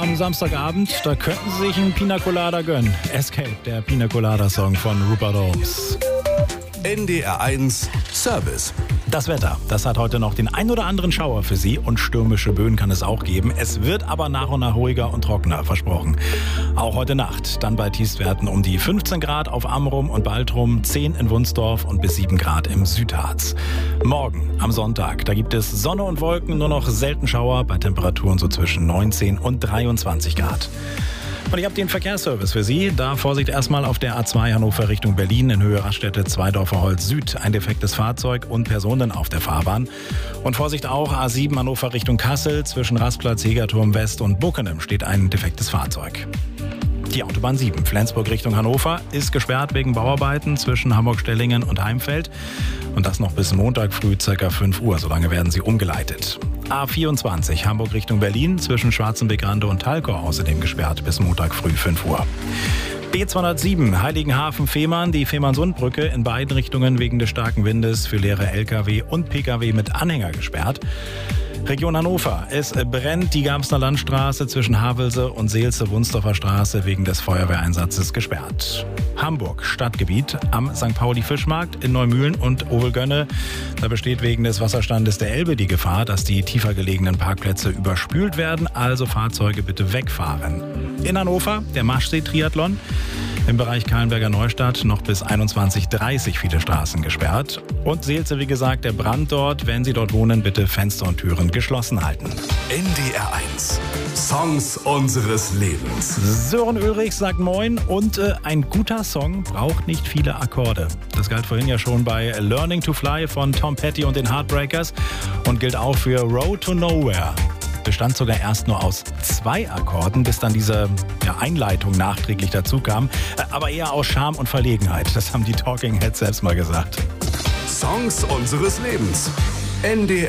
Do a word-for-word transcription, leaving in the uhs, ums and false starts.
am Samstagabend, da könnten Sie sich einen Pina Colada gönnen. Escape, der Pina Colada Song von Rupert Holmes. N D R eins Service. Das Wetter, das hat heute noch den ein oder anderen Schauer für Sie und stürmische Böen kann es auch geben. Es wird aber nach und nach ruhiger und trockener, versprochen. Auch heute Nacht, dann bei Tiefstwerten um die fünfzehn Grad auf Amrum und Baltrum, zehn in Wunsdorf und bis sieben Grad im Südharz. Morgen, am Sonntag, da gibt es Sonne und Wolken, nur noch selten Schauer bei Temperaturen so zwischen neunzehn und dreiundzwanzig Grad. Und ich habe den Verkehrsservice für Sie. Da Vorsicht erstmal auf der A zwei Hannover Richtung Berlin in Höhe Raststätte Zweidorfer Holz Süd. Ein defektes Fahrzeug und Personen auf der Fahrbahn. Und Vorsicht auch A sieben Hannover Richtung Kassel. Zwischen Rastplatz Hegerturm West und Buckenem steht ein defektes Fahrzeug. Die Autobahn sieben, Flensburg Richtung Hannover, ist gesperrt wegen Bauarbeiten zwischen Hamburg-Stellingen und Heimfeld. Und das noch bis Montag früh ca. fünf Uhr. Solange werden sie umgeleitet. A vierundzwanzig, Hamburg Richtung Berlin, zwischen Schwarzenbeck-Rande und Talkow außerdem gesperrt bis Montag früh fünf Uhr. B zweihundertsieben, Heiligenhafen-Fehmarn, die Fehmarnsundbrücke in beiden Richtungen wegen des starken Windes für leere L K W und P K W mit Anhänger gesperrt. Region Hannover. Es brennt die Garbsner Landstraße zwischen Havelse und Seelze-Wunsdorfer Straße wegen des Feuerwehreinsatzes gesperrt. Hamburg, Stadtgebiet am Sankt Pauli-Fischmarkt in Neumühlen und Ovelgönne. Da besteht wegen des Wasserstandes der Elbe die Gefahr, dass die tiefer gelegenen Parkplätze überspült werden, also Fahrzeuge bitte wegfahren. In Hannover der Maschsee-Triathlon. Im Bereich Kahlenberger Neustadt noch bis einundzwanzig Uhr dreißig viele Straßen gesperrt. Und Seelze, wie gesagt, der Brand dort. Wenn Sie dort wohnen, bitte Fenster und Türen geschlossen halten. N D R eins. Songs unseres Lebens. Sören Ulrich sagt Moin und äh, ein guter Song braucht nicht viele Akkorde. Das galt vorhin ja schon bei Learning to Fly von Tom Petty und den Heartbreakers und gilt auch für Road to Nowhere. Bestand sogar erst nur aus zwei Akkorden, bis dann diese ja, Einleitung nachträglich dazu kam. Aber eher aus Scham und Verlegenheit. Das haben die Talking Heads selbst mal gesagt. Songs unseres Lebens. N D R